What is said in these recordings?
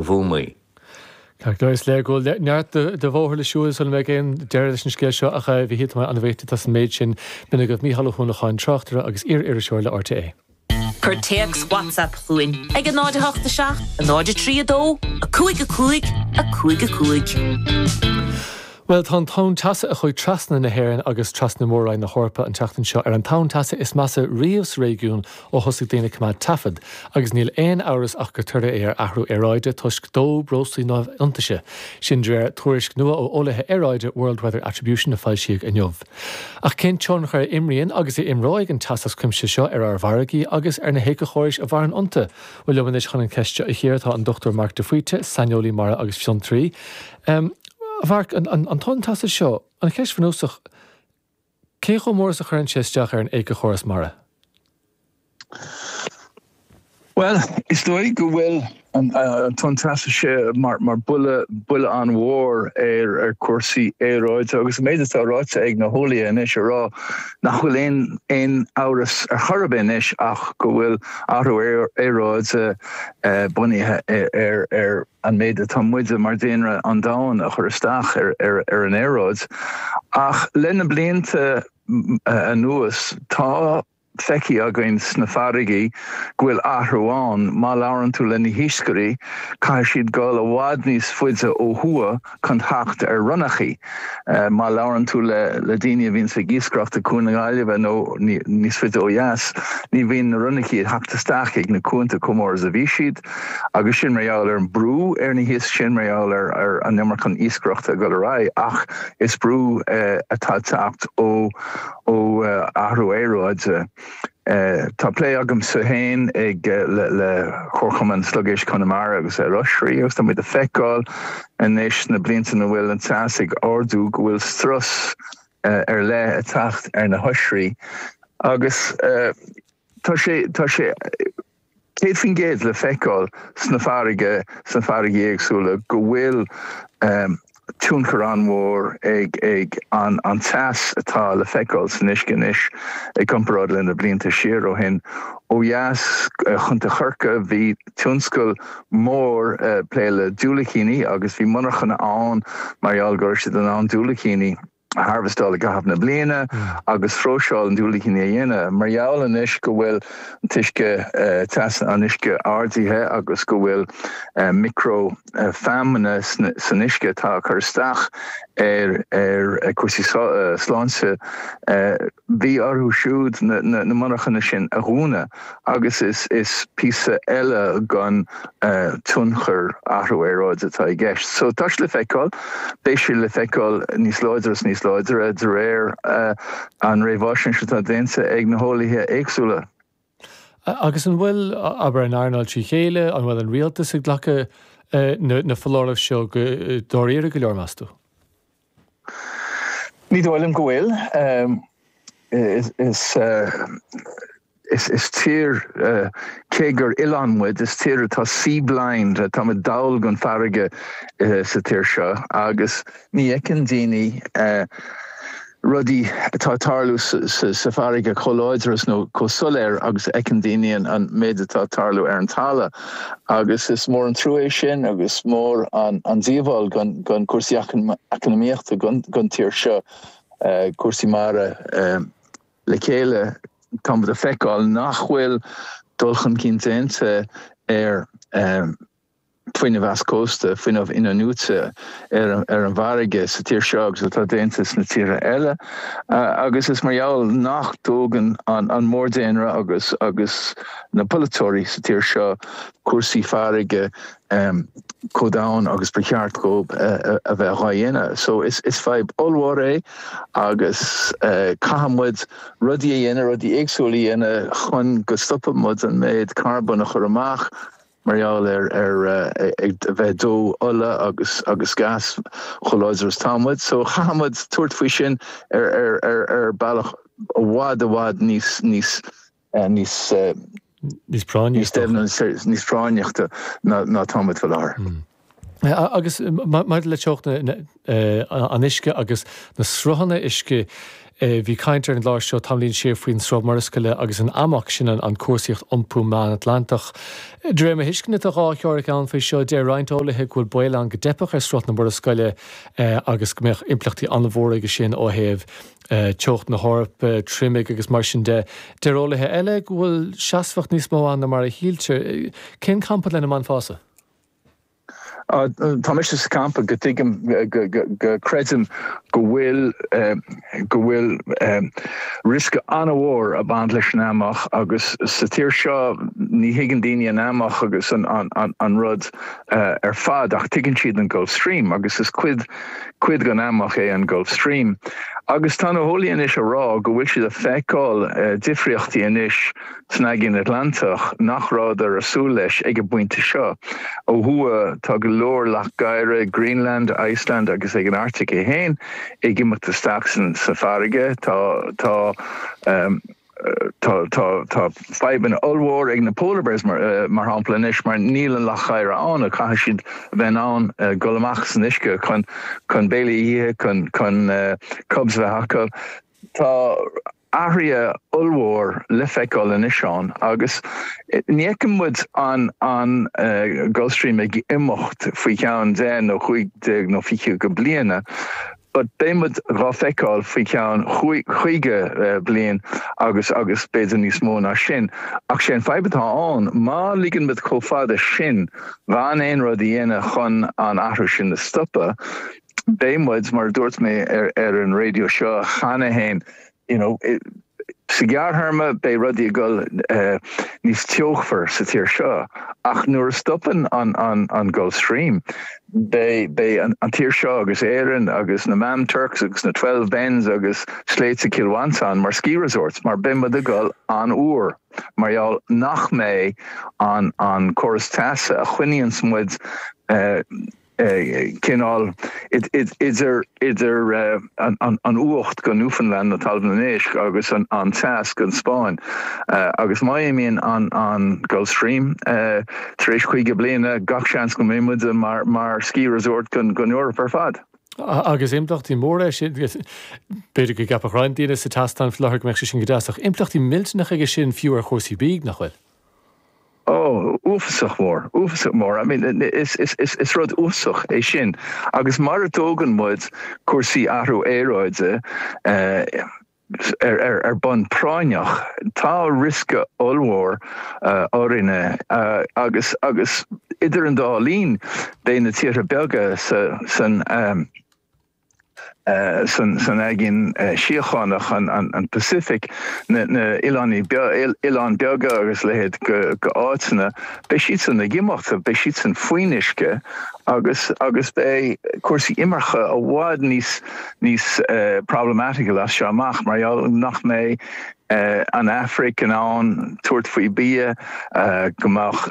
bhúmaí. Dois le go neart de bhóthir le siúil san me gin deir leis an scéil seo a bhí hit an bhéte tas an méid sin bina go míhall chun nacháin trachtara agus ar seoir le RTA. Cur teags WhatsApp chuin ag an náide 87, an náide 32, a cúig. Well, tá tán tasa a chuid trasna na hhéireann agus trasna mórrain na hórpa an teachtain seo ar an tán tasa is massa riamhs réigiún ó thosaigh déana cumad tafad agus níl 1 áras ach go tuirtha ar athrú aráide tuisc 2 brósaí nómh iontaise sin dréir tuairisc nua ó olathe aráide World Weather Attribution na fáilsíag a neomh. Ach cén teán chuir imríonn agus é imráig an tasas cuimse seo ar bharagaí agus ar na héice chóiris a bharan ionta. Bhfuil leban is chun an ceiste a chéirtá an Dr. Mark de Fuite, Sanolí Mara agus Fionn Trí. Bharc an tán tasa seo, an cheist fanúsach, cé go mór a churann séisteach ar an éige chóras mara? Well, is dói go bhfuil an tán tasa sé mar bulle an mhór ar cuasaí éróid, agus méid atá ráite ag na hólaí inis a rá nach bhfuil ein áras ar chorab inis ach go bhfuil athrú éróid bunaithe ar an méid atá muide mar déanra an dáin a chur isteach ar an éróid. Ach lena blianta anuas tá feici againn sna faragaí ghuiil athruáin má labharann tú lena hiiscirí cai siad gáil a bhád níos fuide ó thua chun theacht ar runnachaí. Má labharann tú le daoine a bhíonn sa gíoscracht a cúna gáileh nó níos fuide ó dheas, ní bhíonn na runnachaí theachtasteach ag na cúnta comór a bhí siad, agus sin marall ar an brú ar na híos sin marall ar an nimar chun íoscracht a go rá, ach is brú atá teacht ó athrú éróide. Tá plé agam sa hain ag le chorchaman sluggish Connemara agus a Rushri, agus tá mid a feicáil an éis na blinta na bhfuil an tasig ordú go bhfuil stras ar le a tacht ar na Hushri. Agus tá sé céad fin géad le feicáil sna farige agsúla go bhfuil túnchar an mór ag an tas atá le feicáil san iscinis ag comparáid lena blianta siar ó hin ó dheas chunta churca bhí túnscoil mór pléile dúlacíní agus bhí monarchanna an marall gur siad an dúlacíní harvestáil a gahab na bliana agus fróseáil an dúlacíní a dhéine. Marall an is go bhfuil tuisce tas an isce ardíthe agus go bhfuil micro famine san isce tá chur isteach ar cuasí sláinse bhí orthú siúd na monarchanna sin a dhúna agus is písa eile gan túnchar athrú éróid atá i gceist. So tá le feicáil, béisi le feicáil níos láidir de réir an réhhasin se tá dénsa ag na hólaithe éagsúla. Agus an bhfuil aber an airnáil trí chéile an bhfuil an rialtas ag ghlacha na fallóramh seo dóíar go leor meastú. Ní dóilm go bhfuil is tír cégur ilanmuid, is tír atá sea-blind, tá me dail gon farige sa tír seo, agus ní ecin daoine rudí atá tarlú sa farige choláidras nó cosoléir agus ecin daoine an méid atá tarlú ar an talla, agus is mór an trúéis sin agus mór an díomháil gon cuasaí economíochta gon tír seo cuasaí mara le chéile tá a feicáil nach bhfuil dulchan cinnte ar Fuinne West Costa, fuinne ina nútse ar an bharige sa tír seo agus atá déantas na tíre eile. Agus is marall nach dógan an mór déanra agus na polatóirí sa tír seo cuasaí farige códáin agus brecheart góib a bheith ghaidhéine. So is feib olmhór agus cahammuid rudí a dhéine rudí éagsúlaí dhéine chun go stoppamud an méid carbon a chur amach marall ar bheith dó ola agus gas choláidirs támuid. So chahammuid tuairt faoi sin ar bailach a bhád níos práineachta ná támuid fel ár. Agus mar le teochtna an isce agus na sruhanna isce bhí caiintear an láir seo tamlíonn siar faoin srab marscoile agus an amach sin an cuasaíocht iompú meán Atlantach. Dre a hiiscinna a gá teoirigh an faoi seo dé reintólathe ghfuil buil an go depach ar srot na marscoile agus go mbeadh implachtaí anmhóra go sin ó thaobh teocht na hárap trimig agus mar sin de rólathe eile bhfuil seasfach níos mó an na mar a híilte. Cén campa lena man fása? Tá mis campa go dtigam go credim go bhfuil risca anmhór a band leis an amach agus sa tír seo ní higann daoine an amach agus an rud ar fad ach tuigeann siad an Gulf Stream agus is cuid gan amach é an Gulf Stream. Agus tá na holaíon is a rá go bhfuil siad a feicáil difriochtaí inis sna gin Atlantach nach rád ar asúil leis ag a buinte seo. Ó thua tá go leor lech gaire Greenland, Iceland agus ag an Arctic é héin ag imeachta staachsan sa farige tá feiban ulmhór ag na polar bears mar hampla inis mar níl an lech gaire an a caiith siad bheith an golamach san isce chun béilí ihe chun cubs bheith hacail. Tá ahria ulmhór le feiceáil in isán agus nícem muid an Gulf Stream ag imeacht faoi ceann 10 nó 15 nó 20 go bliana. But they would rá feicáil faoi ceann chuige blian agus beidir níos mó na sin. Ach sin feibatá an má ligan mit chomh sin bhain éon rud dhéana chun an athru sin na stoppa. Béimmuid mar dúirt mé ar an radio seo chana héin, sa geartharma bé rudí a gul níos teochfar sa tír seo. Ach nuair stoppan an Gulf Stream, bé an tír seo agus éireann agus na Mam Turks agus na 12 Bens agus Sléitsa Kilwansan mar ski resorts mar bimba de gul an úr. Marall nach mé an choras tasa a chuineann smuid kinál idir an uacht go Newfoundland na Talbanéis agus an Sask an Spáin agus maiimíon an Gulf Stream tréis chuige bliana gach seans go mémuid mar ski resort gon Europa ar fad. Agus implachtí mór sin beidir go gapach reintíine sa tastan flachar me sin godáach implachtí miltnach ige sin fiúar chósaí bíg nachfuil. Oh, úfasach mór. I mean, is rud úsach é sin. Agus mar atógan muid cuasaí athru éróide ar bun práineach. Tá risca ulmhór árinne agus idir an dálín bé na tíre beaga san agin síochanach an Pacific na Ilan beaga agus lehéad go áitsanna be siad san na gimachta be siad san foiiniske agus bé cuasaí imarcha a bhád níos problemática las seo amach mar nach mé an Afric an an tuairt faoi bia gomach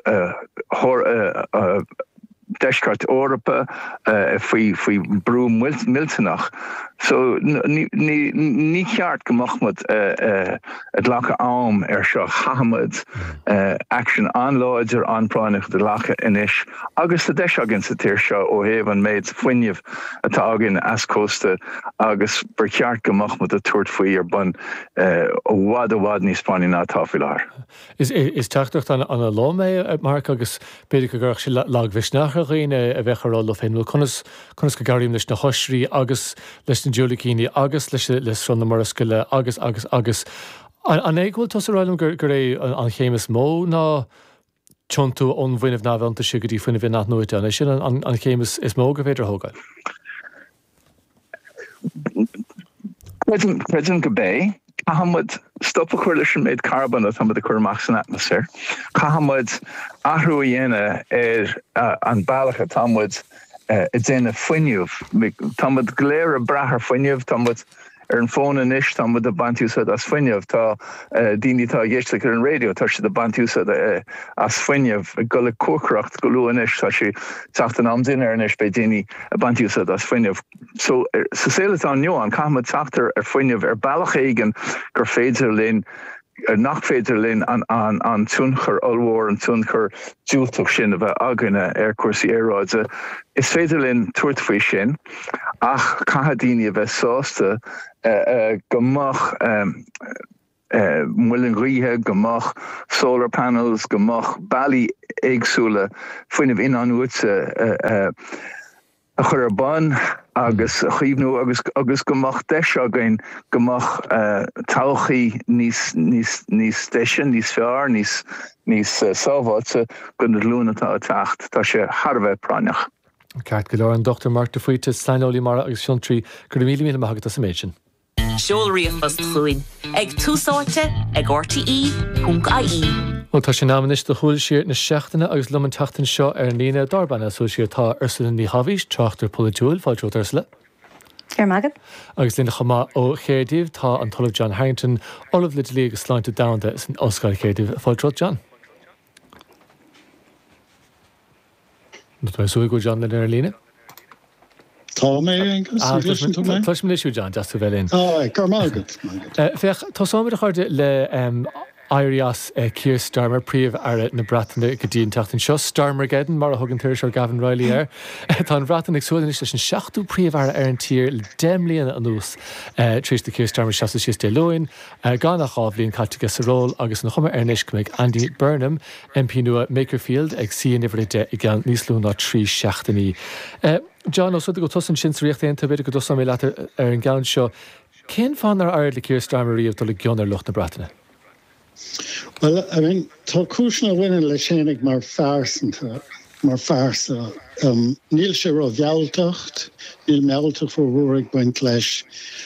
Deiscart Europa faoi brú miltanach. So ní ceart gomachmad ad lacha am seo chahamad action anláid ar anpráineach de lacha inis agus a deis agin sa tíir seo ó héh an méid foiineh atá agin as cósta agus bar ceart gomachmad a tuairt faoi ar bun ó bhád níos Spáinne ná táfiúir. Is teachtacht an a lomé mar agus beidir go gurach sé lag bhisneach a réine a bheitcharrá lo féinil chunas go garíim leis na hoisrí agus leis na Jolacíní agus leis ran na marascoile agus. An éghfuil tos a ráilm gur é an chémas mó ná tiontú ón bhuiineh nábhaanta si go dtí faoine bhí nach nuaite an sin an chémas is mó go féidir thógáil. President go bé, Cahamud stop a chuir leis an méid carbon a tamad a chuirach san atmosfér. Cahamud ahrú dhéine ar an bailach a tamud a déine foiineh. Tamad gléir a brathar foiineh, tamad ar an fón inis tamad a bantiúsad as foiineh. Tá daoine tá dhéiste ar an radio tá si a bantiúsad as foiineh go le cuacracht go luú inis tá si teachta an amdíine ar inis be daoine a bantiúsad as foiineh. So sa céile an neo an cahamad teachtar ar foiineh ar bailach éigen gur féidir linn nachféidirlinn an túnchar allhór an túnchar dúltach sin a bheith aganna cuasaí éráide. Is féidirlinn tuairt faoi sin, ach caithadíine a bheith sásta gomach muilin ríthe, gomach solar panels, gomach bailí éagsúla faoinmh inanúte a chur ban agus chiomhnú agus gomach deis againn gomach tauchaí níos deisen, níos fear, níos sábháte gon na lúnatá a teacht tá sé Harbheith praneach. Ceart go leor an Dr. Mark de Fuite Slánolí Mara agus Siontrí gur mí maigad a méidin. Seol riamh chuin ag túsáte ag RTE.ie. Ó tá sé námanis do chuil siar na seachtainna agus luman teachtain seo ar lína darbanna so siar tá Ursula ní Havís Tráchtar Polaitiúil fáilteo Ursula. Magad. Agus lína chamá ó Chéirdíh tá an talamh John Harrington Olaf Lidley agus sláinte damda is an Oscar Chéirdíh fáilteo John. Tá súil go John le ar lína? Tá mé Tuis mé isisiú John just bhfuil in. gur mágad. Fech tá sáid a chuirde le Arias Keir Starmer príomh ar na bratainna go dtíon teachtain seo Starmergeddon mar a thugann tuair seo Gavin Riley air. Tá an bratan ag suúil leis an seachtú príomh ar an tír le 10 mbliana an nús tríos de Keir Starmer seasta síos de Lóin, gan nach chábhlíonn caite sa ról agus na chuma arnéis go méid Andy Burnham, MP nua Makerfield ag síon ifride i gan níos lú ná trí seachtaí. John, os ydw go tosan sin sríocht ein beidir go dosan mé leat ar an gan seo, cén fan ar aird le Keir Starmer riamh do le gcionar lucht na bratainna? Well, I mean, tá cúisna bhaine le sénig mar fearsanta, mar fearsa. Níl sé ra bhealtacht, níl mealtacht for bhuaigh baint leis.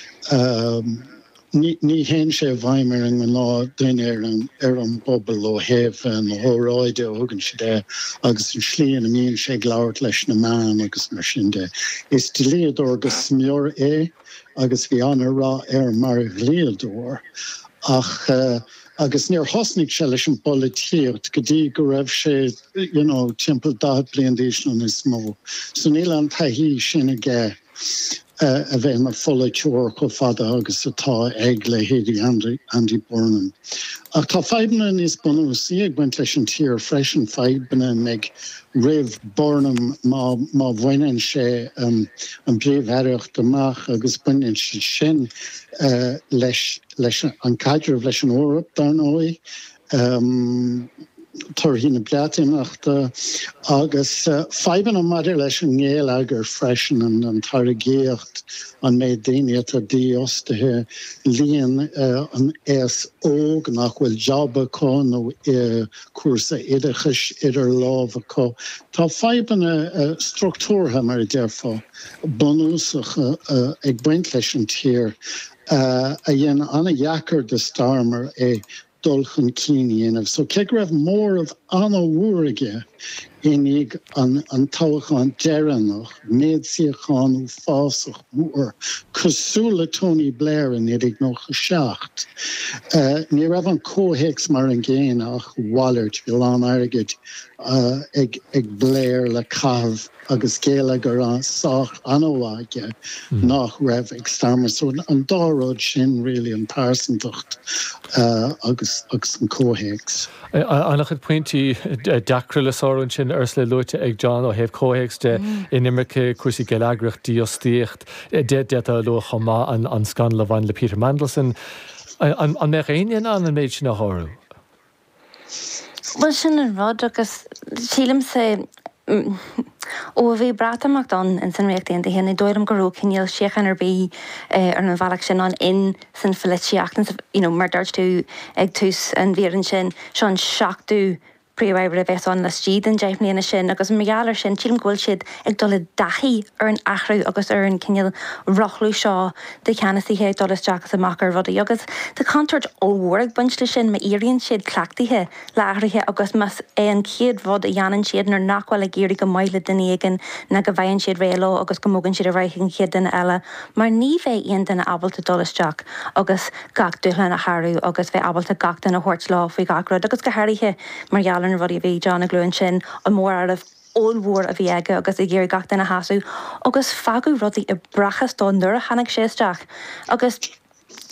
Ní hen sé bhaimar an ná duine ar an bobbal ó heh an hóráide ógann si de agus an slíon a míonn sé gláirt leis na man agus mar sin de. Is de léador agus smior agus bhí anar rá ar mar léador ach agus níor hosnig se leis an políocht go dtí go raibh sé timpeall 10 bliain d'aois nó is mó. So níl an taithí sin aige a bheith mar foliteúir go fada agus atá ag le héadí Andy Burnham. Ach tá feibna níos bunúsaí ag baint leis an tír freisin feibna meg rih Burnham má bhaineann sé an bríomhthaireacht amach agus buineann si sin leis an caidirh leis an Eorp darnóí. Tar hína bleatimachta agus feiban an maidir leis an ngéal agur freisin an targéocht an méid daine a dí ostathe líon an óg nach bhfuil jobba có nó cuasa idechas idir lámh có. Tá feiban struchtúrtha mar dearfá bunúsach ag baint leis an tír a dhéana anna dhheacair de Starmer dulchan cíine. So ce raibh mór of anna bhuaige inig an táchán dearannach, méad siachánú fásach mór, cosúla Tony Blair in idig noch seacht. Ní raibh an cóhéics mar an ggéanach Wallart Bilán airgid ag Blair le cabh agus céile gur an sách anóhaige nach raibh ag Starmer. So an dáróid sin really an pásantacht agus an cóhéics. Annach chud pointí dacra le sárann sin Ursula Lúite ag John ó heh cóhéics de in Imrecha cuasaí geilleagracht díostíocht de a lo chamá an scan le bhain le Peter Mandelson. An mé réon an méid sin na háú? Well sin an rud agus sílim sé ó bhí bratamach don in san réachtaíon de héanana dóirm goró cinneal siochan ar bí ar an bhealach sin an in san filitíachtain mar dúirt tú ag tús an bhíann sin seán seachtú príomhhaibhre a bheith an le stíad an deith mbliana sin agus meallar sin tílim ghfuil siad ag dul dachaí ar an achrú agus ar an cinneal rochlú seo de cheannasaithe ag dul isteach amach ar rudaí agus de cantóirt óhhuaigh buinte sin ma íonn siad clachtaithe leathraithe agus mas an céad bhd a dhéanann siad nar nachhfuil a géirí go maiile duine éigean na go bhaonn siad réaló agus go mógann siad a bhreithigh chéad duine eile mar ní bheith aon duine abalta dul isteach agus gach dúlan a charú agus bheith abalta gach duine thuirt lá faoi gachrúd agus go háirithe mar an rudí bhí John a glúin sin an mór ar óhór a bhí aige agus i ggéir gach na hasú agus fagú rudí i brachas dó nuair a hanig séisteach agus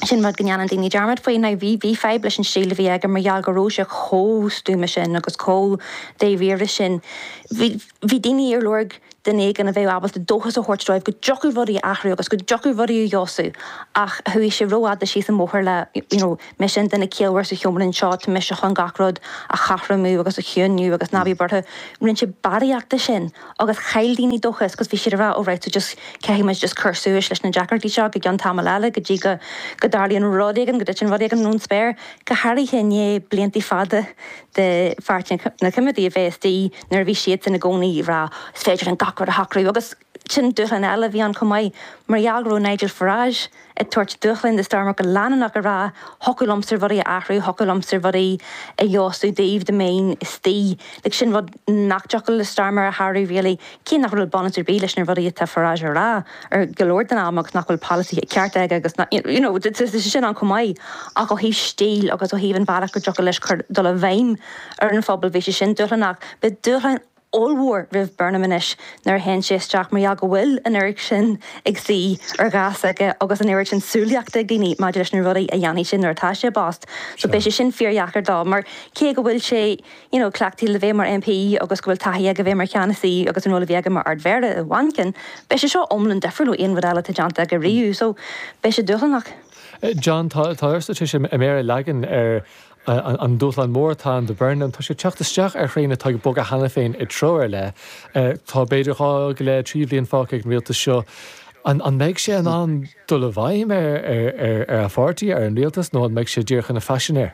sin mar gnean daoine dearmad faoi na bhí feib leis an síle bhí ag margheall go róise chóstúime sin agus có déhíre sin. Bhí daoine ar luirg den éigen a bheith abalta dóchas a hortráibh go jocu bhí achraú agus go jocu bhí Joosú ach thuí sé roiáda sí an móthir le me sin denna céalhar sa thiomlann seo tá me se chun gacród a chachramú agus a chiúnniu agus nabí bartha rinn sé baríachta sin agus chail daoine dochas gus bhí si rá ó bhreid just ceimiid just chursúis leis na Jackartí seo go gan tam leile go dtí go darlíonn ródagan go sin bhdagan nún spéir go hairíthe né bliantí fada de fartin na cumidí a bhéistí nar bhí siad in na gcónaí rá féidir an gacrad a hacraú agus sin duchlan eile bhí an cumáid margheallró Nigel Farage ag tuairt duchlann de starmach go leananach a rá hoculomsar bhí a achraú hoculomsar bhí a Joosú Dave de Main is tí le sin bhd nachteachil le starmar a Harry really cí nachfuil bonnetar bí leis nar bhí a Farage rá ar golóir den amach nachfuil policy ceart aige agus sin an cumáid ach go híh stíl agus ó híhann bailach go jocha leis dul a bhaim ar an fphobal bhí sé sin duchlanach be duchlann allhór rih Burnham-inis nar hen sé isteach mar go bhfuil an Eric sin ag sí ar gas aige agus an Eric sin súliaachta gine má leis na rudaí a dhéanaí sin ar tá sé bast. So bé sé sin fíorheachar dá mar cé go bhfuil sé cleachtaí le bhéh mar MP agus go bhfuil taí a go bhéh mar cheannaí agus an bhfuil bhéige mar ardmhéire a bhancin, bé sé seo omlann defriú aon bhd eile deanta go riú, so bé sé duchanach. John táirsta sé mé legan ar an dúlan mórtá de Burnham tá sé teachtasteach ar réine tá bog a hena féin i troir le tá beidirá go le trí blion fáic ag rialta seo an méid sé an dul a bhaim ar a fáirtíí ar an rialtas nó an méid sé ddíorchan na fashionéir.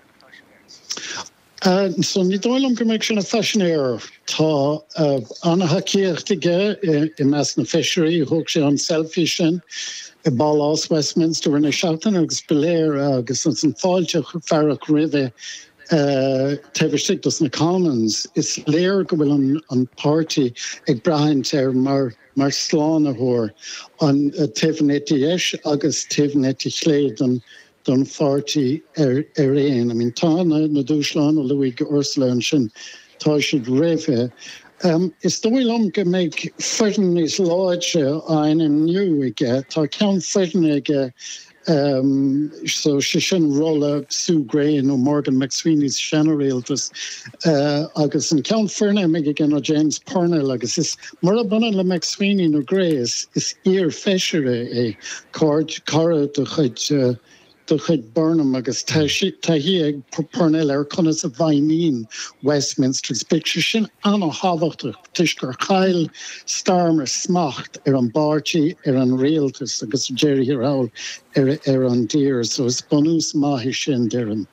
So ní dóilm go méid sin a fashionéir tá anathe céachtaige i meas na fishery thug sé an selfie sin i ballás Westminster in a seachtain agus beléir agus an fáilte ferach ride teversigtas na Commons is léir go bhfuil an party ag brahaint ar mar slán a thóir an taobhnéis agus taobhnéti chléad don farty ar éin. I mean tá na dúsláán a Louis Ursula an sin tá siad réimhe. Is dóilm go méid ferdan is láidse ein an nniu ige, tá ceann ferdan ige so sé sin rolla Sue Gray nó Morgan McSweeney's Shannarealtas agus an ceann ferna mé gin a James Parnell agus is mar a bunna le McSweeney nó Gray is ír feisiire é cara do chud Burnham agus tá hí ag Parnell ar conas a bhaimín Westminster's picture sin an hábhachtach tuis gur chail starmar smacht ar an báirtí ar an réaltas agus Jerry Hirál ar an dír, so is bonús maithí sin dearan.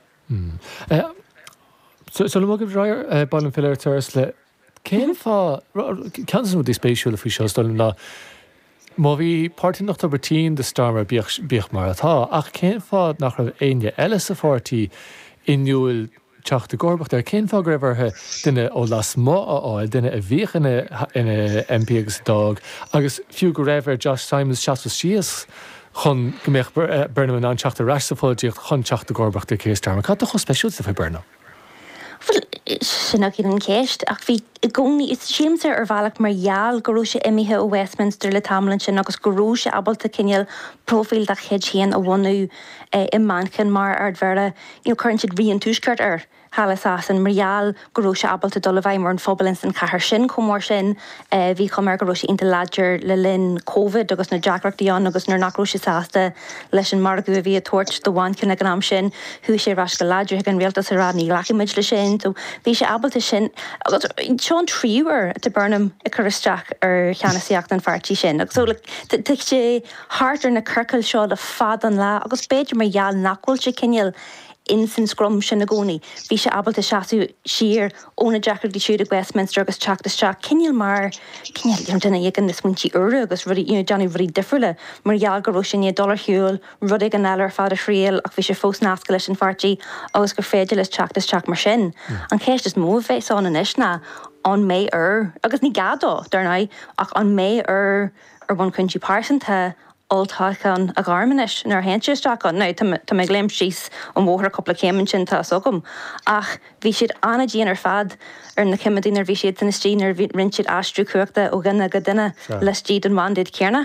So le mogad ráir ban an fiir tuairs le céan fá cean dí spéisiúla fao seo stoilm ná má bhí páirtí nach bertíín de starmar bíoch mar atá ach céan fád nach raibh aine eile sa fáirtíí inniuil teach de gorbacht ar céan fá raibharthe duine ó las má áil duine a bhíoch ina MP agus dag agus fiú go raibh Josh Simons seaas síos chun gombeoh Burnham an teachta reis sa fáiltíocht chun teach de gorbacht a céas starmar. Cá chu speisiúlta fao Burnham? Sinna cin an céist ach bhí gcónaí is síimsa ar bhealach margheall goróise imithe ó Westminster le tamlann sin agus goróise abalta cinneal profil a chéad chéan a bhhaú i mancin mar ardmhéire chuann siad bhíon túisceart ar halas an margheall goróise abalta dul a bhaid mar an fphobal san chathair sin chumór sin bhí chumar goróise inta láidir le linn COVID agus na Jackarachtaíán agus nar nachróise sásta leis an margu a bhí a tuairt do bhain cin ag an am sin thu sé ras go láidir an réaltas a ránaí lechaimiid le sin so bhí sé abalta sin agus Sean tríúir de Burnham i chuisteach ar cheannaíocht an fartí sin agus so tu sé hartar na curcail seo le fad an lá agus beidir margheall nachhfuil sé cinneal in sin scrum sin na gcónaí. Bhí sé abalta seaú siar óna Jackartí siúd ag Westminster agus teachtasteach cinneal mar cinneal duna dhégan na smuintí ura agus rudí Johnny rudí difriúile margheall go raibh sin $1 hiúil rudig an eile ar fad a shrial ach bhí sé fós nasca leis an fartí agus gur féidir leis teachtasteach mar sin. An céist is mó bheitán an isna an mé agus ní gadó darna ach an mé ar bhain chuintí pásanta oltáchan a garmanis nar henseteach an tá mé gléim síos an mhóthar coppla céimeann sin tá sogam ach bhí siad anna díon ar fad ar na cimidínar bhí siad in na stínar rin siad astrú cuachta ó gana go duine leis tíad an bhaindid cearna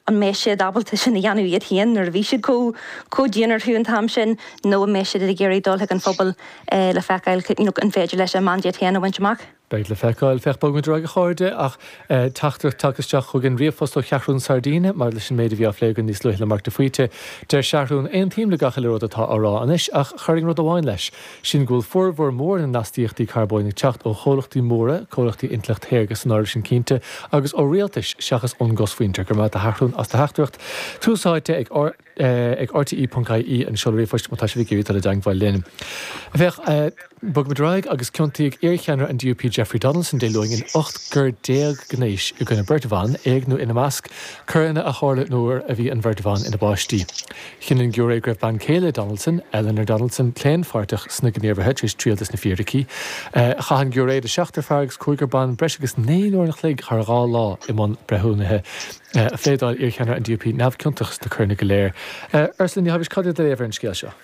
an méise dabalta sin na dhéanú iad híon ar bhí siad có díanaar thuún tam sin nó méise a géirí dultha an fphobal le feáil an féidir leis a mandiad héanana bhaintteach. Beit le feáil fechbog mit droige cháide ach tachtach taketeach chugin riomhfostó chearún sardíine mar leis an méidir bhí légan níos luile mar de faoite der seaarún ein tíim le gacha le rud atá árá anis ach churing rud amháin leis. Sin gúil fuór mór an nastíochttaí carbóinnig techt ó cholachtaí móra, cholachtaí intlecht héirgus an áir sin cínte agus ó réaltais seachas ón gosfuointe gur mar a haarún as de heachtucht. Túsáide ag RTE.caí an seoirí foiiste mátá sé bhí a deanghil linn. A bheith bug bedreig agus cinntaigh éarcheanar an DUP Jeffrey Donaldson dé luing in 8 gur 10 gnéis i gona Bertaván ag nó ina measc chuirna a hála nóir a bhí an Bertaván ina báistí. Chinan gúré greibh ban céile Donaldson, Eleanor Donaldson cléin farteach sna gníomharthe tríos tríaltas na fíordaí. Chahan gúré de 6 fargus chuigur ban breis agus 9 uair nach léig th gá lá i món brethúnathe. A féadáil éarcheanar an DUP neamhcinnteachs na chuirna go léir. Ursula, ní habis cadiad a éibhar an scéal seo?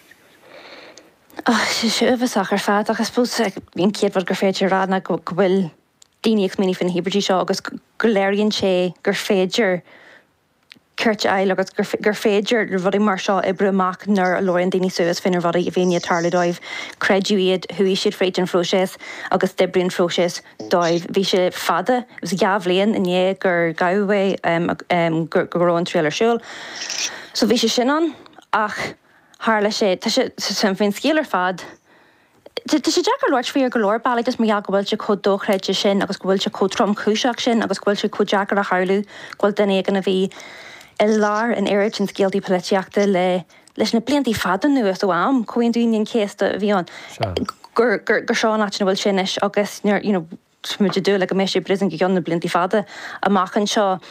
sé öfasach ar fad agus spús bhíon ciadhar gur féidir rána go bhfuil daoine mini fan hibridí seo agus go léironn sé gur féidir Cuirt eil agus gur féidir rudí mar seo ibre amach nar a loironn daoine suas finar rudí a bhíine tarla dóibh creidú iad thuí siad freight an fróises agus debrion fróises dóibh bhí sé fada gus geabhlíonn in gur gabhé gur róin tréalar siúil. So bhí sé sin an ach Harla sé san fin scéalar fad. Tá sé deacar leir faoar go leir bailach mé gohfuil se có dóchreide sin agus gohfuil se có trom cúiseach sin agus gohfuil se có deacar a hairlú gohfuil duine gan a bhí i lár an éiri sin scéaltaí políteachta leis na blianttí fadan nuas ó am chuoin dúíon céasta a bhíán gur seán áit bhfuil sinis agus muidir dú le go mééis sé brisan go na blianttí fada amachchan seo.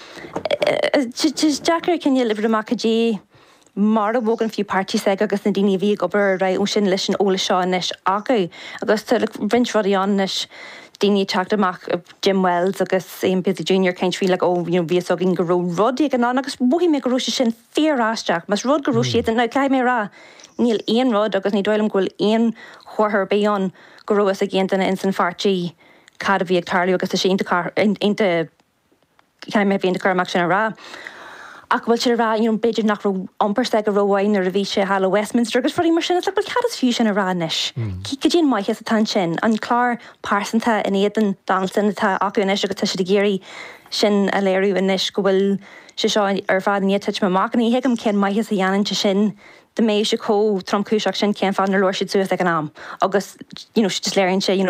Deacar cinne libh amachchadí mar a bhógan fiú partí seg agus na daoine bhí obair ra ó sin leis an óla seo inis acu agus tu bhaint rodí anis daoine teach amach Jim Wells agus Ian Busy Jr. Caint fí le ó bhí so gin go rodí gan ná agus buhí mé goróisi sin féráisteach mas rud goróisiad an ná caiim mé rá níl aon rud agus ní dóilm ghfuil aon chóthir béán goróas a ggéantainna in san fartí cad a bhí ag tarliú agus a sé inte caiim mé bhíon de chuach sin a rá. Ach bhfuil sé rá beidir nach ampar go roiháin ar a bhí sé hala Westminster agus fuí mar sin le bhil cadas fiú sin a ránis. Cí go dtíon maithe a tan sin an chlár pásanta in éan Donaldson atá acu inis agus tuise de géirí sin a léirú inis go bhfuil sé seo ar fád ní tuit máachnaí heagam cén maithe a dhéanann sin de mééis se có tromcúiseach sin cén fád na leir siad suas ag an am. Agus just léironn sé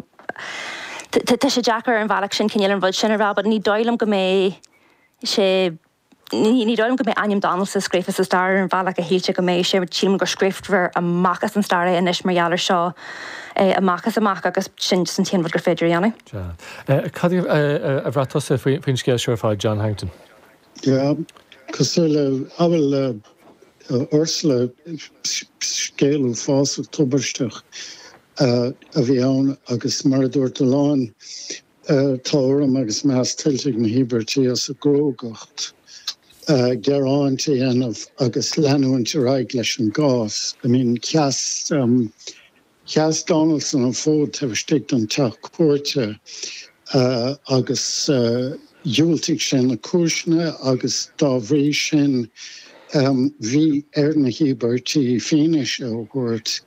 tá sé deacar an bhealach sin cinnéil an bhil sin a rá, ní dóilm go mé sé ní dóm go mé aim Donaldson scrífa sa star an bhealach a héilte go mééis sé tíim go scriptver amachchas an star inis marhealar seo amachchas amach agus sin san tíanmh gur féidir anna. Cadíh a bhrátosa faoin scéal seoir fáid John Hampton. Ja, cos bhfuil Ursula scéalú fása tubarsteach a bhí ann agus mar dúirt láin táram agus meas tilteigh na híbertí as a grógacht. Gerán anmh agus leanúint raig leis an gás. I mean, Ceas Donaldson an fód tah sticht an teach cuairte agus dúiltigh sin na cúisne agus dá bhrí sin bhí na híbertí féine seo thuirt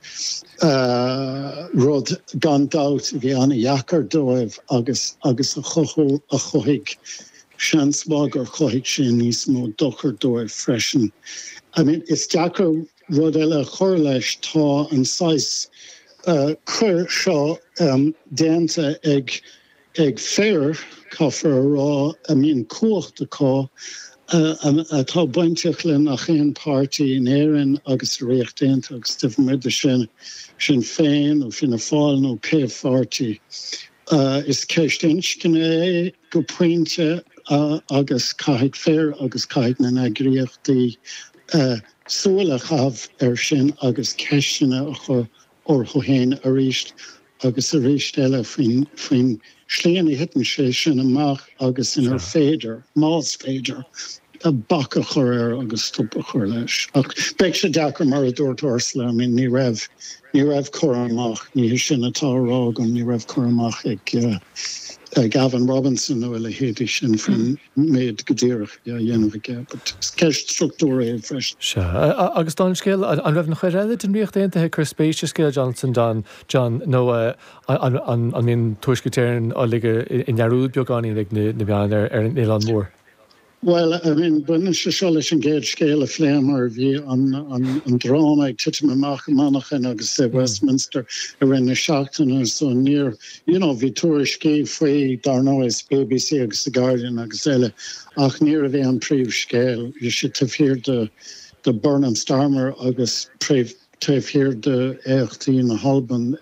rud gandát bhí anna dhheacar dóibh agus a chothigh seansmag ar choigh sin níos mó dochar dóibh freisin. I mean, is deacar rud eile chur leis tá an sais chuir seo déanta ag féir caafar rá a míon cuachta cá atá bainteach le nach chéan pártaí in éireann agus réocht déanta agus tuimimiidir sin féin ó fin a fáil nó peomhpháirtí. Is ceist inscinné go pointe agus caiid fér agus caiid na agriíochtaí súla chah ar sin agus ceisina a chur or chuhéin a ríist agus a ríist eile faoin sléana hitan sé sin amach agus in ar féidir, más féidir a bacha chur agus tupa chur leis. Ach beidh sé deacar mar a dúirt Ursula, I mean, ní raibh chur amach, ní sin atá rá go ní raibh chur amach Gavin Robinson no le héidir sin fan méid godéirech dhéanamh but ceist structúra fresh. Se agus don scéil an raibh na chuile den riocht déanta chu spéise scéil Johnson John nó an mín tuaisgotéirn á lige in nearúd beagání na bean ar an Élan mór. Well, I mean, when she sholish engaged scale of flame or view on drama, I touch my manach and agus Westminster around the Shackton so near, Victoria gave free Darnois BBC agus the Guardian agus ach near the improved scale. You should have heard the Burnham Starmer agus have heard the ERT na Halban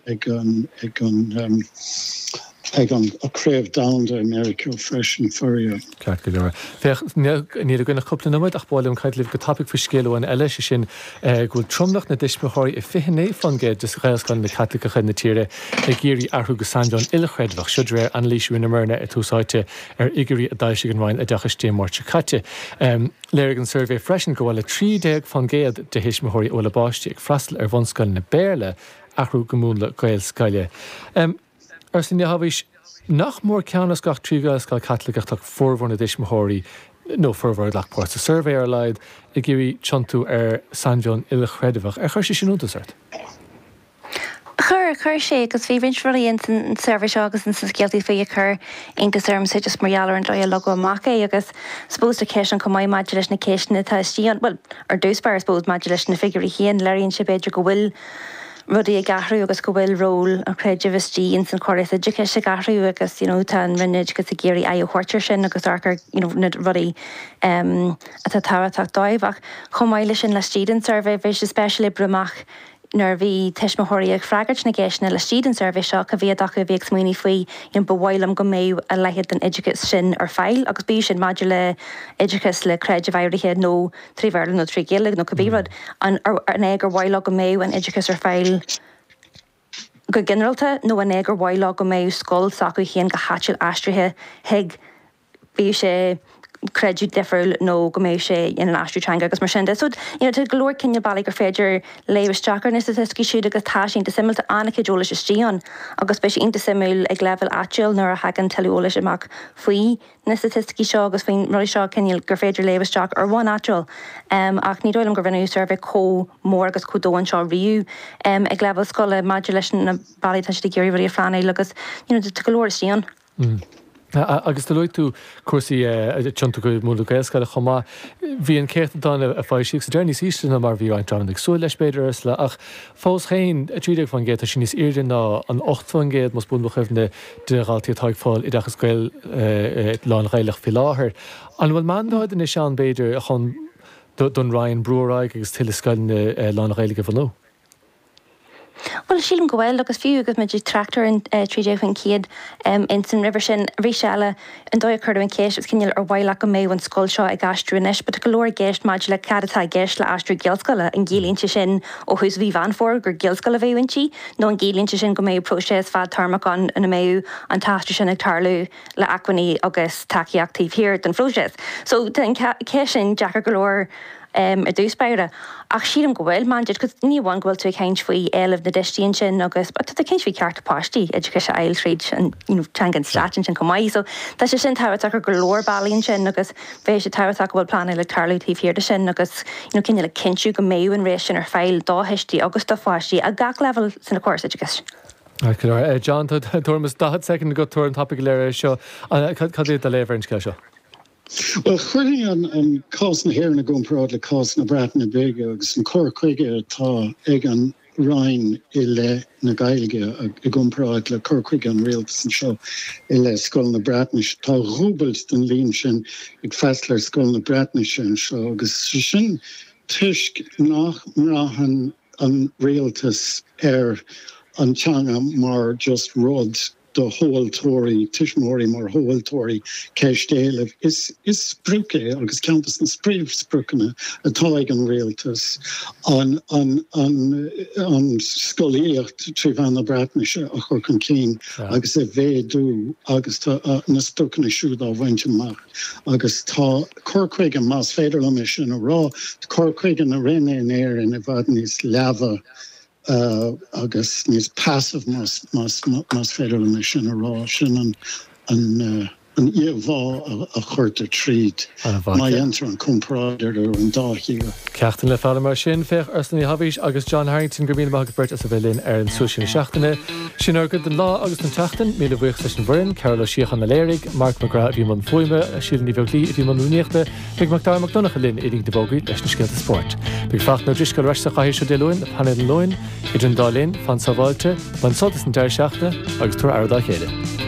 ag a craibh down de America fresh and furrier. Ceart go leor. Ní a gona coppla nóid ach báilm caiid libh go tapig fa scéalúin eile sin ghfuil tromnach na dismothirí I fihinné fan géad dus réascan na Catholicacha na tíre ag géirí arthú go San John ilechreidlach siod réir an líisiú na mrna túsáite ar igurí a daisig an bhain a dechas témórte caite. Léir an survey freisin go bhfuil 30 fan géad de hismothirí óla báistí ag freistal ar bhanscoil na béle arthú go múla gail scaile. Sin habhís nach mór ceannas gach trígáil gáil Catholicaach tak fórhharna dismothirí nó fórhhar lechpáirt a survey ar leid I géirí chontú ar San John ilechreidlach ar chuir sin útasart. Chur sé agus bhí rinseíon an service agus an san scialtaí fé chur ingus arm sé just marall an dro le go amach agus spós a ceis an comá maidir leis na céisna tá stíon well ar dúspáir spós maidir leis na figurí chéan leironn sé beidir go bhfuil rudí a gahrú agus go bhfuil ról an creidivistí in san choris a dice se gahrú agus tá an rinneid agus a géirí a chuirtir sin agus arcar na rudí atá táhaach dáibhach chomáile sin le Student Survey bhís especially brumach nar bhí teismothirí ag freagairt na gceisna le Student Survey seo a bhí acha bhíag smuoine faoi bhhailm go méh a leiad an Educus sin ar fáil agus bí sin maidir le Educus le creid a bhairithe nó tríhharla nó trí gilig nó go bhírad an éigur bhhaile go méh an Educus ar fáil go generalta nó an éigur bhhaile go méh scoil sacu chéan go háitiil aistrithe hiag bí sé creidú difriúil nó go méid sé in an astrúteanga agus mar sin. So tu glóir cinne bailí gur féidir léhsteachar na statiscí siúd agus táisiín de simúlta anna cédolalas is tíon agus beis inta simúil ag lefuil áitiil nuair a hagan teleolalas amach faoi na statiscí seo agus faoin ruí seo cinneal gur féidir léhsteach ar bhain áitiil ach ní dóilm gur bhainú survey có mór agus cúdóin seo riú ag lefuil scoile maidir leis na bailí tá si géirí a flaanna agus tu glóir is tíon. Agus do leid tú cuasaí tionnta go múla gailscaile chomá bhí an céirta dána a fáisí sa déirní síiste na mar bhí an trámannig súil leis beidir is le ach fós chéin a tríideag fan géad a sin níos iirde ná an 8 fan géad mas bún chumhne deáiltaí atáid fáil I dachas gail lán réilech fi láthair. An bhfuil mandáid in is seán beidir a chun don Ryan Breúráig agus tiilescailne lán réilige bhó. Well, sílim gohfuil agus fiú agus meidir tractor in trídéhan céad in san river sin bhí seile an dóid chuir an céis cinneal ar bhhaile go méh an scóil seo ag astrúis, but go leir géist maid le cadatá géist le astrú gealscoile an gélínte sin ó chus bhí vanfór gur gealscoile bhéhaintí nó an gélínte sin go méh próséis fad tarmachán in méú an taistú sin ag tarlú le acuaní agus takeí actív hir den fróséis. So den céis sin Jackar go leir a dúspáire ach sílam go bhfuil manid cos níháin gohfuil tú chéint faoi éileh na deistíon sin agus tá céint fao ceart páistí idir se eiltríd an teangan stratin sin comáí, so tá sé sin táhaach gur leir bailíonn sin agus bhééis sé táhaach bhfuil plánna le tarlútíí fiirde sin agus cinenne le cinú go méú an rééis sin ar fáil dáheistí agus do fáistí a gach level san na cuasa agus. John tuamas 10 second go túir an tapig léir seo cadí a léhar an sce seo. Well, chuirling an cás na hhéir na gúnpráid le cás na brat na béige agus an chor chuige atá ag an Ryan I le na gailige a gúnpráid le chor chuige an réaltas an seo I le scoil na bratnis tá rúbalt den líon sin ag feistlar scoil na bratnis sin seo agus sin tuisc nach mrahan an réaltas ar an teanga mar just rud the whole Tory, Tishmori mar whole Tory, Keshdale is spruke, agus campus na sprukene, a taigan realtas on skoliert Trivana Bratnische, a chorkan keen, agus a vedu, agus na sprukene shuda wenchemach, agus ta Corquig and Mas Federal Mission, a raw, Corquig and a Rene in air in Evadnis lava. Agus níos passive mas federal mission ará sin an íomhá a chuirte tríd mai enter an compráidir ar an dáthíle. Ceachtain le fála mar sin fech Ursula Havis agus John Harrington go míle mag burt as a bhelinn ar an súsin seachtainna. Sin agad den lá agus an teachtain míle bhuiach leis an bhrin, Carol Síochan na Léirigh, Mark McGrath bhí man fuime, Sílan ní bheag lí bhí man úníochta, Big McDowell McDonagh a linn idig de bógaid leis na scéalta sport. Big fach na driscail reis sa chaithir se déluin, Panad an Loin, idir an dálinn, fan sábháilte, man sotas an deir seachta agus tuair airda chéile.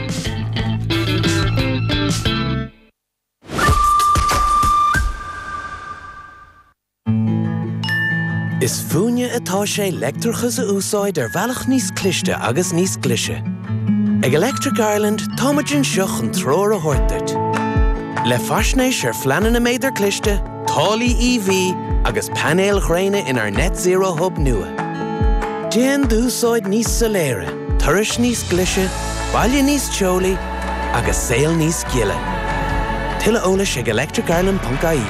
Is fúne atá sé leictreachas a úsáid ar bhealach níos cliste agus níos glise. Ag Electric Ireland táimeann seach an tróir a thuirteart. Le faisnéis ar fleanan na méidir cliste, tálaí EV agus panéal ghréine in ar net zero hub nua. Déan d'úsáid níos soléire, turais níos glise, baile níos teolaí agus saol níos giile. Tuile eolais ag electricireland.ie.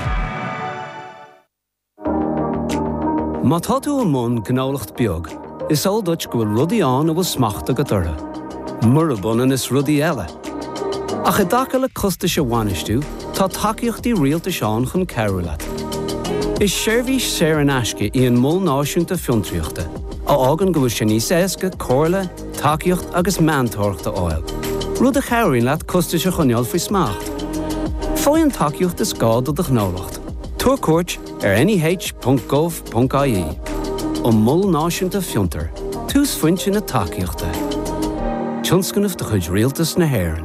Má tá tú an mún gnálacht beag, is áldait go bhfuil rudaí an a bhfuil smachta go dtora. Mura bunan is rudaí eile. Ach I daca le costa se bhainistú, tá takeíochtaí rialta seán chun ceiriúlaat. Is seirbhís séir an aisce í an mól náisiúnta fiontraíochta, a ágan go bhfuil sé níos éasca, cóirla, takeíocht agus meantóirachta áil. Rud a cheiriúin leat costa se chuneal faoi smacht. Fáil an takeíocht is gád a gnálacht. Tuaircuairt ar nih.gov.ie ó mól náisiúnta fiontar, tús foiinte na takeíochta. Tionscannamh de chuid rialtas na hÉireann.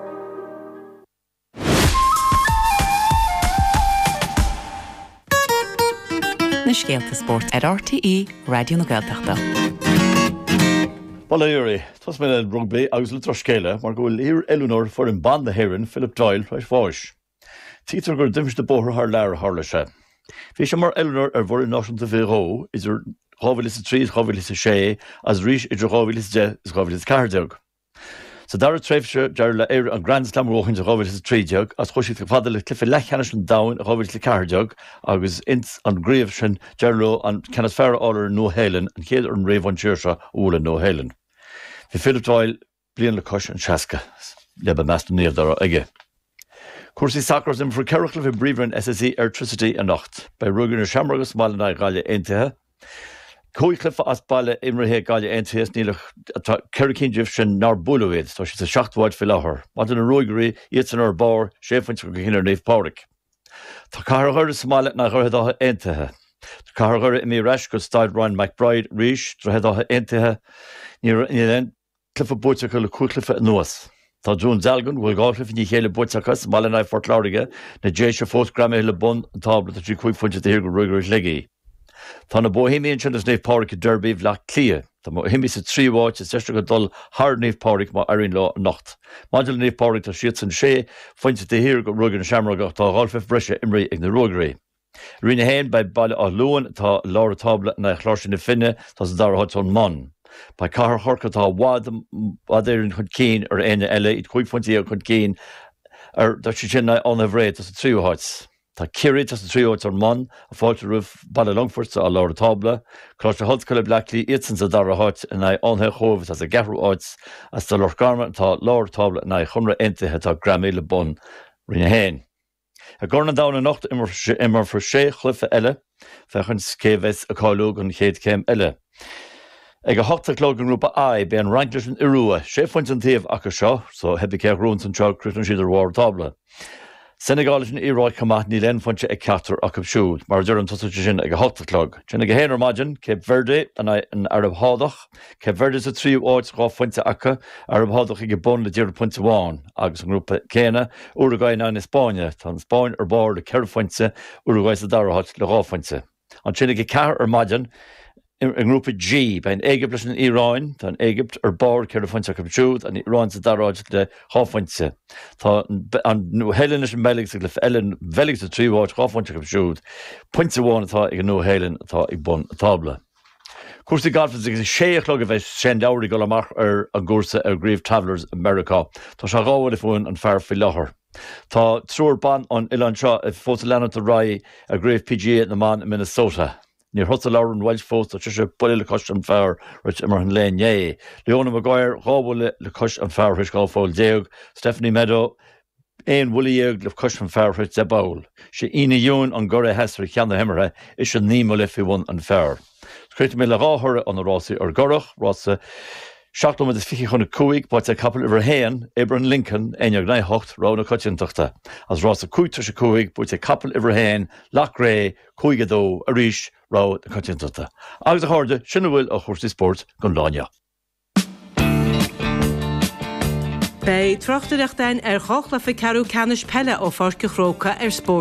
Na scéalta sport ar RTE Radio na Gaeltachta. Bala Uri, twas mé le rugby agus le troscéile, mar go bhfuil ír Eleanor for an ban na hÉireann Philip Doyle reis fáis. Títar gur dimis de bóthar haar leir hála sé. Bhí sé mar Eleanor ar bhór náisiúnta bhíró, is ar chábhfuil is a trí, chábhfuil is a sé, as rís idir chábhfuil is de, is chábhfuil is cardeag. So dar a tréifse dear le éir an Grand Slam roichin a chábhfuil is a trídeag, as chuisiad go fada le clifa lechanis an dain a chábhfuil is le cardeag, agus int an gríomh sin dear lo an cenas fear álar nó héilen, an chéad ar an réomh an tíirse úla nó héilen. Bhí Philip Doyle blian le cos an seasca, leba measta níomh dar aige. Cuasaí sacras im for ceiricla bhí bríomhar SSE Electricity a nacht, bei rugan na seamragus máilena gáile aontaithe. Cúigclifa as baile imrithe gáile aontaithe nílach ceiricín dibh sin nar búlaid, tá si sa 7 mháid fi láthair. Mata na roigarí iad san ar bar, séfaint go hinnar níomh páric. Tá carthagir is máile na ghirthe aontaithe. Tá carthagir imi reis go staid Ryan McBride ríis, trhethe aontaithe, ní clifa búteach le cúigclifa nuas. Tá Jún Dalgan bhfuil gáilclifa ní chéile búteachas máilena Fort Lauriga na déise fósgramme le bon an tabla a trí chuigfuinte de hir go ruigiris legaí. Tá na Bohemian sin is néomh páric Derby bhleach clia. Tá má himí sa tríomháid is eiste go dul thar néomh páric má airinn lá nacht. Maidir néomh páric tá siad san sé, fointe de hir go ruigan na seamragach tá gáilfeh brise imrí ag na ruigirí. Rinne héin bei baile á luan tá lára tabla na chláir sin na finne tá sa darthaid an man. Ba car horcatá wádéirn chun cín ar aine eile iad chuigfuintí ar chun cín ar dar si sin an a bhréid as a tríomháid. Tá cirid as a tríomháid ar man a fáilte rih baile longforsa a lára tabla, chláiste hodcaile blacklí iadsan sa darthaid in anthe chomh as a gehrúáid as tá lorgarma tá lára tabla na chunra aontaithe tá gramí le bon rinne héin. A gcóna dána nacht imar for sé chlufa eile, fechann céhheits a cáilú an chéad céim eile. Ag a 8 o'clock an grúpa A be an ranklis an Irua, sé foint an taobh acha seo, so hebí ceach rúns an teag crutan siad ar war tabla. Senegalis an Iráid chamach ní len fointe ag ceatar ach siúd, mar dúr an tosaide sin ag a 8 o'clock. Sin ag a héanaar maidin, Cape Verde an Arab hádach, Cape Verde is a tríú áid gá fointe acha, Arab hádach ag a bon le dír pointe bháin, agus an grúpa céine, Uruguay ná in Spáine, tá Spáin ar bar le ceir fointe, Uruguay sa darthaid le gá fointe. An sin ag a ceathar ar maidin, an grúpa G, bein Égypt leis an Iráin, tá an Égypt ar bar ceir fointe ach siúd, an Iráin sa darthaid le gá fointe. Tá an héilen is an melig sa le ellen velig sa tríomháid gá fointe ach siúd, pointe bháin atá ag an nó héilen atá ag bon tabla. Cuasaí galfas ag 6 o'clock a bheith sé dairi go amach ar an gúrsa ar Grieve Travellers America. Tá se gáhfuil fún an fear fi láthair. Tá trúr ban an Ilan seo a fóta lena a rai a Grieve PGA na man in Minnesota. Níor thota leabhar an bhhaid fós tá sé buile le cos an fearr ruit mar an léin é. Leona Maguire gábhfuil le cos an fearr thuis gáil fáil déag, Stephanie Meadow éon bhuiíag le cos an fearr thuit de bail. sé ina dún an gore heasar cheanna himmarthe is an nímo le fiún an fearr. Scréit mé le ráthire an rásaí ar gorach, rása 7 chuna cuaig báid a capal iwwer héan Abraham Lincoln éineag 9 rána coitiantachta. As rása cúta se cuaig búte capal iwwer héan lach ré cuaigedó a ríis rá na coitiantachta. Agus a háde sinna bhfuil a chóirsaí sport gon láine. Bei trochtterecht ein chochla fi carú canis pelle ó farce chróca sport.